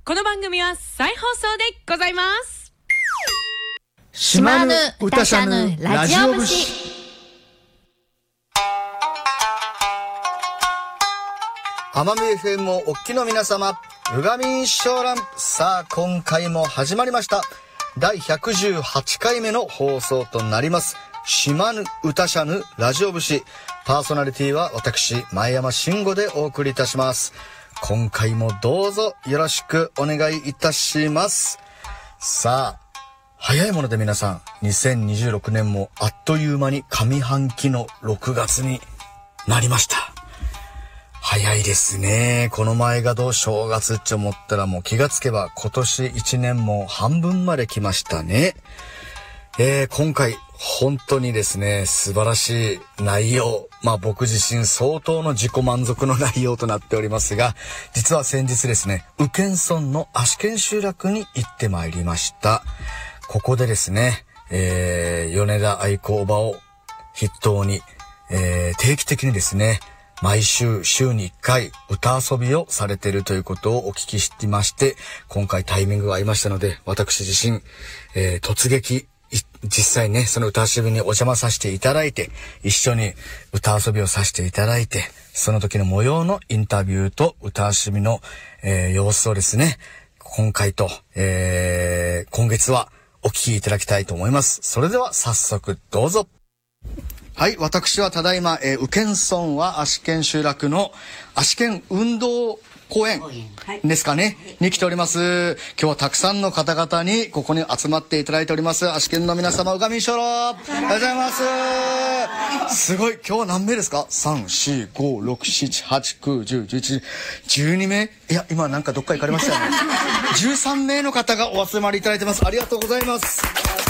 この番組は再放送でございます。 島ぬ歌しゃぬラジオ節。 奄美 FM をお聞きの皆様、うがみんしょうらん。さあ今回も始まりました。第118回目の放送となります。島ぬ歌しゃぬラジオ節。パーソナリティは私前山慎吾でお送りいたします。今回もどうぞよろしくお願いいたします。さあ早いもので皆さん、2026年もあっという間に上半期の6月になりました。早いですね。この前が正月って思ったらもう気がつけば今年1年も半分まで来ましたね。今回本当にですね、素晴らしい内容。僕自身相当の自己満足の内容となっておりますが、実は先日ですね、宇検村の足利集落に行ってまいりました。ここでですね、米田愛子おばを筆頭に、定期的にですね、毎週週に1回歌遊びをされているということをお聞きしていまして、今回タイミングが合いましたので、私自身、突撃実際ね、その歌遊びにお邪魔させていただいて、一緒に歌遊びをさせていただいて、その時の模様のインタビューと歌遊びの、様子をですね、今回と、今月はお聞きいただきたいと思います。それでは早速どうぞ。はい、私はただいま、宇検村は足利集落の足利運動公園ですかね、に来ております。今日はたくさんの方々にここに集まっていただいております。足利の皆様、うがみんしょうろ、おはようございます。すごい、今日は何名ですか？ 3,4,5,6,7,8,9,10,11,12 名。いや、今なんかどっか行かれましたよね。13名の方がお集まりいただいてます。ありがとうございます。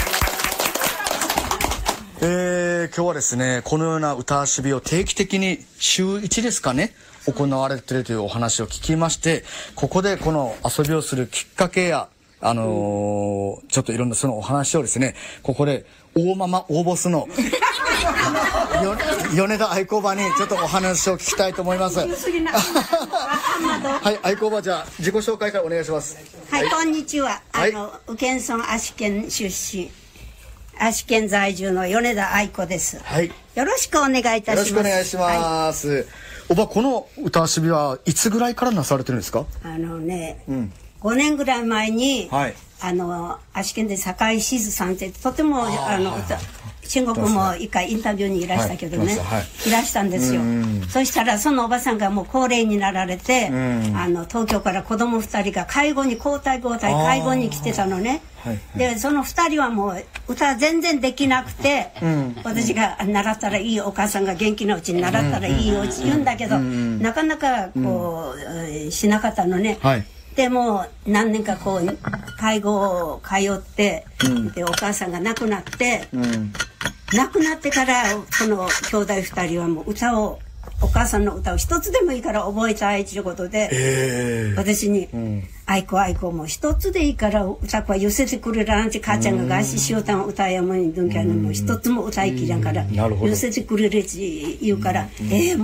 今日はですね、このような歌遊びを定期的に週1ですかね、行われているというお話を聞きまして、ここでこの遊びをするきっかけや、ちょっといろんなそのお話をですね、ここで大ボスの米田愛子おばにちょっとお話を聞きたいと思います。はい、愛子おば、じゃあ自己紹介からお願いします。 はい、こんにちは。宇検村足利出身、足利在住の米田愛子です。はい。よろしくお願いいたします。よろしくお願いします。 はい、おば、この歌遊びはいつぐらいからなされてるんですか ？5年ぐらい前に、はい、足利で堺しずさんってとても慎吾君も一回インタビューにいらしたけどね、はい、いらしたんですよ。そしたらそのおばさんがもう高齢になられて、東京から子供2人が介護に介護に来てたのね。でその2人はもう歌全然できなくて、私が習ったらいい、お母さんが元気なうちに習ったらいいよって言うんだけど、なかなかこう、しなかったのね。でも何年かこう介護を通って、でお母さんが亡くなって、亡くなってからこの兄弟2人はもう歌を、お母さんの歌を一つでもいいから覚えたいということで、私に愛子も一つでいいから歌は寄せてくれるなんて、母ちゃんが合詞しようたん歌やもんどんきゃね、もう一つも歌いきらんから寄せてくれるって言うから、も